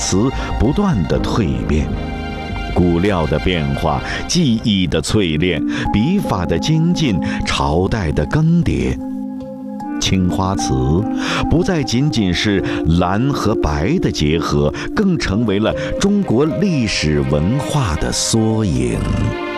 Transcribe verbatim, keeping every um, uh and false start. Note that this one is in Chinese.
词不断的蜕变，古料的变化，技艺的淬炼，笔法的精进，朝代的更迭。青花瓷不再仅仅是蓝和白的结合，更成为了中国历史文化的缩影。